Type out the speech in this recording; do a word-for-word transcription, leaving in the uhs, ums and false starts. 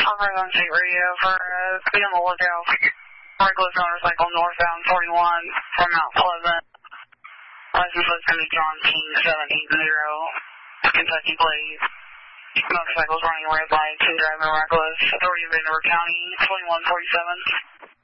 Alright, on state radio for, uh, be on the lookout. Reckless motorcycle northbound forty-one from Mount Pleasant. License plate's going to be John King seven eight zero, Kentucky plate. Motorcycle's running red lights and driving reckless. Authority of Vanderbilt County, twenty-one forty-seven.